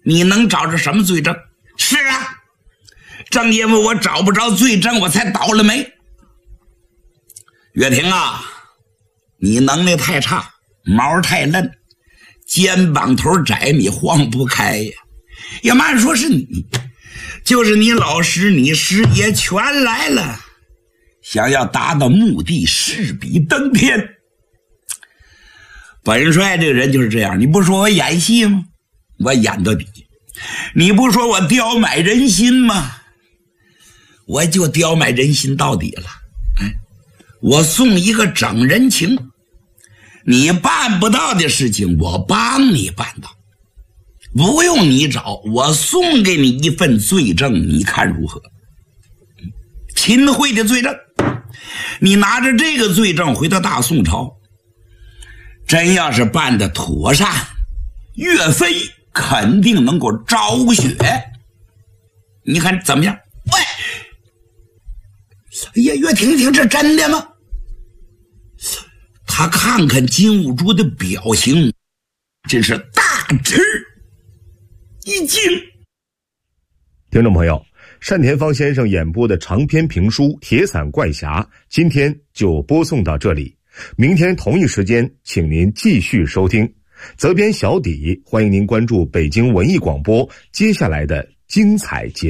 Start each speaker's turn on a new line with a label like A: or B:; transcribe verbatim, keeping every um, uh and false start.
A: 你能找着什么罪证？是啊，正因为我找不着罪证，我才倒了霉。岳霆啊，你能力太差，毛太嫩，肩膀头窄，你晃不开呀。要慢说是你，就是你老师你师爷全来了，想要达到目的势比登天。本帅这个人就是这样，你不说我演戏吗？我演到底。你不说我刁买人心吗？我就刁买人心到底了。哎，我送一个整人情，你办不到的事情我帮你办到，不用你找，我送给你一份罪证，你看如何？秦桧的罪证，你拿着这个罪证回到大宋朝，真要是办得妥善，岳飞肯定能够昭雪。你看怎么样？喂，哎呀，岳霆霆，这真的吗？他看看金兀术的表情，真是大吃一惊。
B: 听众朋友，单田芳先生演播的长篇评书《铁伞怪侠》今天就播送到这里，明天同一时间请您继续收听。责编小底，欢迎您关注北京文艺广播接下来的精彩节目。